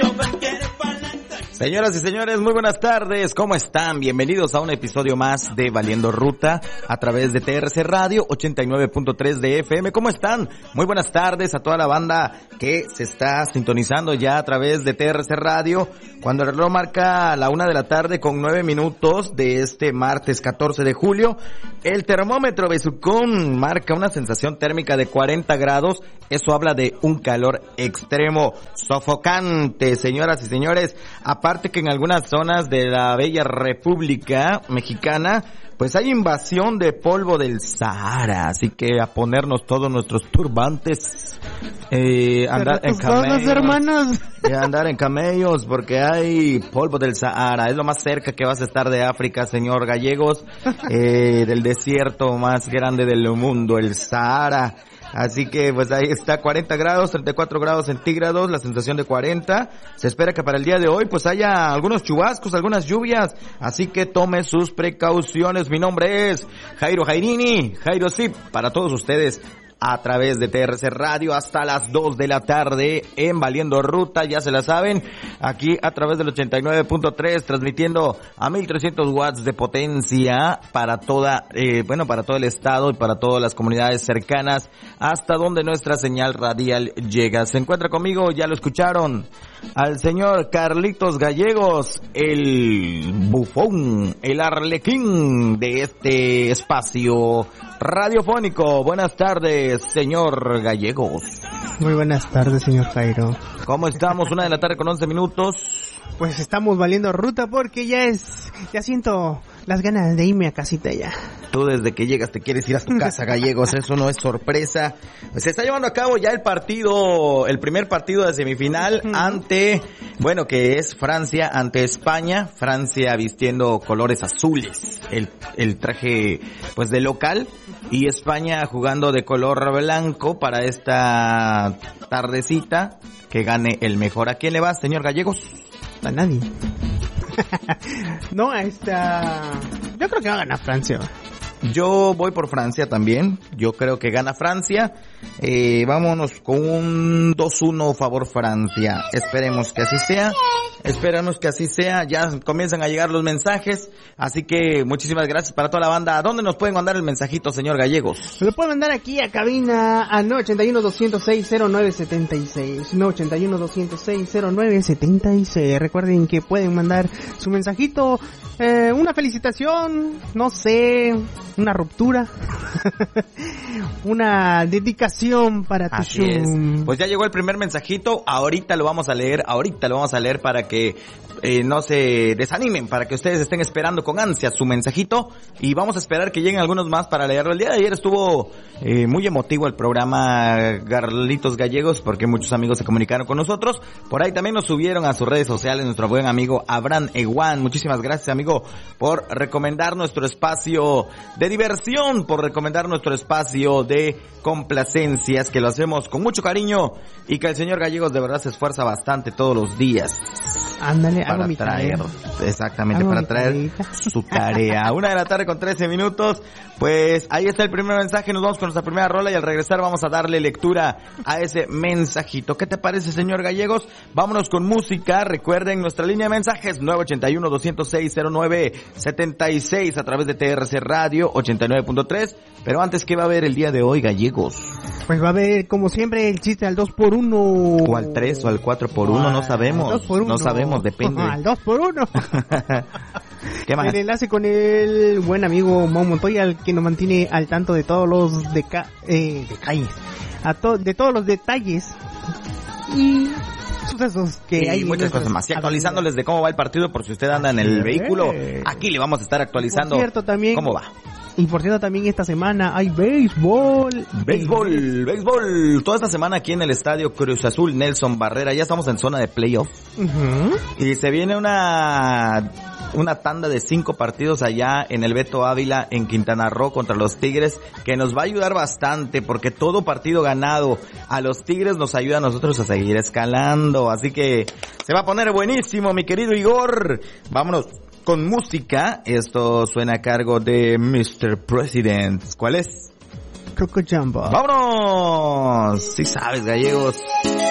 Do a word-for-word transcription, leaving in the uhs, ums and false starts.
Señoras y señores, muy buenas tardes, ¿cómo están? Bienvenidos a un episodio más de Valiendo Ruta a través de T R C Radio ochenta y nueve punto tres de F M. ¿Cómo están? Muy buenas tardes a toda la banda que se está sintonizando ya a través de T R C Radio cuando el reloj marca la una de la tarde con nueve minutos de este martes catorce de julio. El termómetro Besucón marca una sensación térmica de cuarenta grados. Eso habla de un calor extremo, sofocante, señoras y señores. Aparte que en algunas zonas de la bella República Mexicana, pues hay invasión de polvo del Sahara, así que a ponernos todos nuestros turbantes, eh, andar en camellos, hermanos. Eh, andar en camellos, porque hay polvo del Sahara, es lo más cerca que vas a estar de África, señor Gallegos, eh, del desierto más grande del mundo, el Sahara. Así que pues ahí está, cuarenta grados, treinta y cuatro grados centígrados, la sensación de cuarenta. Se espera que para el día de hoy pues haya algunos chubascos, algunas lluvias, así que tome sus precauciones. Mi nombre es Jairo Jairini, Jairo Zip, para todos ustedes a través de T R C Radio hasta las dos de la tarde en Valiendo Ruta, ya se la saben, aquí a través del ochenta y nueve punto tres, transmitiendo a mil trescientos watts de potencia para toda, eh, bueno, para todo el estado y para todas las comunidades cercanas, hasta donde nuestra señal radial llega. Se encuentra conmigo, ya lo escucharon, al señor Carlitos Gallegos, el bufón, el arlequín de este espacio radiofónico. Buenas tardes, señor Gallegos. Muy buenas tardes, señor Jairo. ¿Cómo estamos? Una de la tarde con once minutos. Pues estamos valiendo ruta porque ya es, ya siento las ganas de irme a casita ya. Tú desde que llegas te quieres ir a tu casa, Gallegos, eso no es sorpresa. Se está llevando a cabo ya el partido, el primer partido de semifinal uh-huh. ante, bueno, que es Francia ante España, Francia vistiendo colores azules, el, el traje pues de local, y España jugando de color blanco para esta tardecita, que gane el mejor. ¿A quién le vas, señor Gallegos? A nadie. No, a esta... Yo creo que va a ganar Francia. Yo voy por Francia también. Yo creo que gana Francia. Eh, vámonos con un dos uno favor Francia. Esperemos que así sea. Esperamos que así sea. Ya comienzan a llegar los mensajes. Así que muchísimas gracias para toda la banda. ¿A dónde nos pueden mandar el mensajito, señor Gallegos? Lo pueden mandar aquí a cabina a nueve ocho uno, dos cero seis, cero nueve siete seis. nueve ocho uno, dos cero seis, cero nueve siete seis. Recuerden que pueden mandar su mensajito. Eh, una felicitación. No sé. Una ruptura. Una dedicación para tu Así show. Es. Pues ya llegó el primer mensajito. Ahorita lo vamos a leer. Ahorita lo vamos a leer para que eh, no se desanimen, para que ustedes estén esperando con ansia su mensajito. Y vamos a esperar que lleguen algunos más para leerlo. El día de ayer estuvo eh, muy emotivo el programa Carlitos Gallegos, porque muchos amigos se comunicaron con nosotros. Por ahí también nos subieron a sus redes sociales nuestro buen amigo Abraham Eguán. Muchísimas gracias, amigo, por recomendar nuestro espacio de diversión, por recomendar nuestro espacio de complacencias, que lo hacemos con mucho cariño y que el señor Gallegos de verdad se esfuerza bastante todos los días. Ándale, para hago traer, mi exactamente, hago para traer tarea. su tarea. Una de la tarde con trece minutos. Pues ahí está el primer mensaje. Nos vamos con nuestra primera rola y al regresar vamos a darle lectura a ese mensajito. ¿Qué te parece, señor Gallegos? Vámonos con música. Recuerden nuestra línea de mensajes nueve ocho uno, dos cero seis, cero nueve siete seis a través de T R C Radio ochenta y nueve punto tres. Pero antes, ¿qué va a haber el día de hoy, Gallegos? Pues va a haber, como siempre, el chiste al dos por uno. O al tres o al cuatro por uno, no sabemos. dos por uno. No sabemos, depende. Al dos por uno. ¿Qué más? El enlace con el buen amigo Mau Montoya, el que nos mantiene al tanto de todos los deca- eh, detalles, a to- de todos los detalles y sucesos que y hay. muchas cosas más. Y actualizándoles de cómo va el partido, por si usted anda en el vehículo, aquí le vamos a estar actualizando. Por cierto, también, cómo va. Y por cierto, también esta semana hay béisbol. Béisbol, béisbol. Toda esta semana aquí en el estadio Cruz Azul Nelson Barrera. Ya estamos en zona de playoff. Uh-huh. Y se viene una una tanda de cinco partidos allá en el Beto Ávila en Quintana Roo contra los Tigres, que nos va a ayudar bastante, porque todo partido ganado a los Tigres nos ayuda a nosotros a seguir escalando. Así que se va a poner buenísimo, mi querido Igor. Vámonos con música. Esto suena a cargo de mister President. ¿Cuál es? Coco Jumbo. ¡Vámonos! Sí sabes, Gallegos.